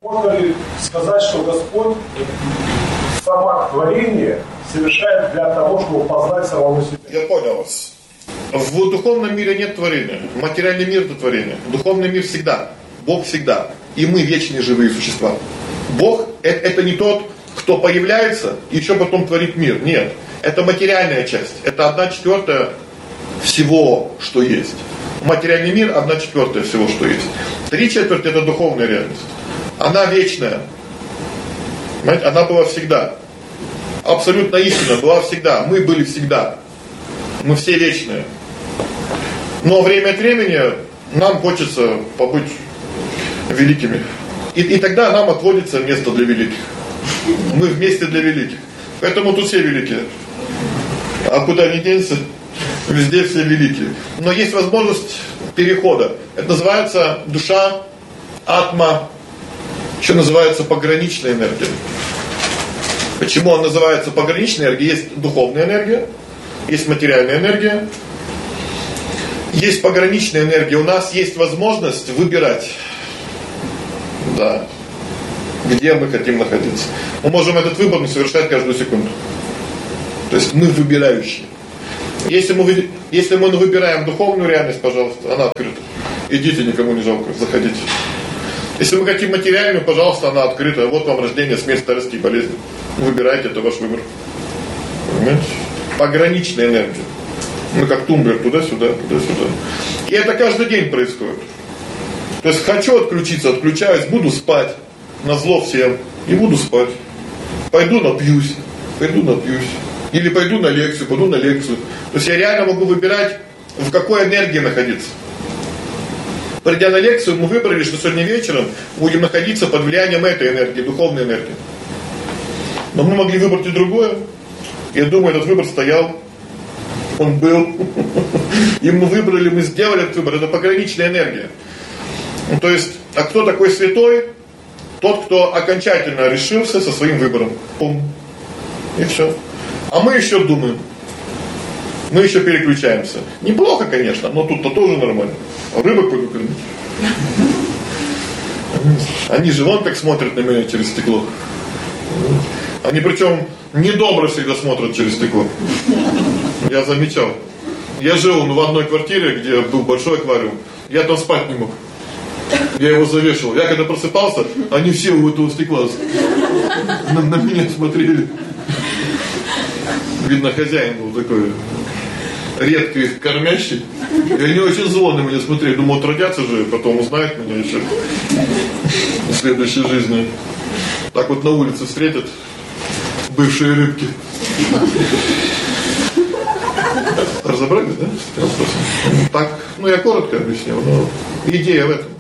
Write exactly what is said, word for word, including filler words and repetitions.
Можно ли сказать, что Господь сам акт творения совершает для того, чтобы познать самого себя? Я понял вас. В духовном мире нет творения. Материальный мир — это творение. Духовный мир всегда. Бог всегда. И мы вечные живые существа. Бог — это не тот, кто появляется и еще потом творит мир. Нет. Это материальная часть. Это одна четвертая всего, что есть. Материальный мир — одна четвертая всего, что есть. Три четверти — это духовная реальность. Она вечная. Понимаете? Она была всегда. Абсолютно истина была всегда. Мы были всегда. Мы все вечные. Но время от времени нам хочется побыть великими. И, и тогда нам отводится место для великих. Мы вместе для великих. Поэтому тут все великие. А куда ни денься, везде все великие. Но есть возможность перехода. Это называется душа, атма, еще называется пограничная энергия. Почему он называется пограничной энергией? Есть духовная энергия, есть материальная энергия, есть пограничная энергия. У нас есть возможность выбирать, да, где мы хотим находиться. Мы можем этот выбор совершать каждую секунду. То есть мы выбирающие. Если мы, если мы выбираем духовную реальность, пожалуйста, она открыта. Идите, никому не жалко, заходите. Если мы хотим материальную, пожалуйста, она открыта. Вот вам рождение, смерть, старости и болезни. Выбирайте, это ваш выбор. Понимаете? Пограничная энергия. Мы как тумблер туда-сюда, туда-сюда. И это каждый день происходит. То есть хочу отключиться, отключаюсь, буду спать. Назло всем. И буду спать. Пойду напьюсь. Пойду напьюсь. Или пойду на лекцию, пойду на лекцию. То есть я реально могу выбирать, в какой энергии находиться. Придя на лекцию, мы выбрали, что сегодня вечером будем находиться под влиянием этой энергии, духовной энергии. Но мы могли выбрать и другое. Я думаю, этот выбор стоял. Он был. И мы выбрали, мы сделали этот выбор. Это пограничная энергия. То есть, а кто такой святой? Тот, кто окончательно решился со своим выбором. Пум. И все. А мы еще думаем. Мы еще переключаемся. Неплохо, конечно, но тут-то тоже нормально. Рыбок пойду кормить. Они же вон как смотрят на меня через стекло. Они причем недобро всегда смотрят через стекло. Я замечал. Я жил в одной квартире, где был большой аквариум. Я там спать не мог. Я его завешивал. Я когда просыпался, они все у этого стекла на, на меня смотрели. Видно, хозяин был такой редкий кормящий. И они очень зло на меня смотрели. Думал, отродятся же, потом узнают меня еще в следующей жизни. Так вот на улице встретят бывшие рыбки. Разобрались, да? Так, ну я коротко объяснил, но идея в этом.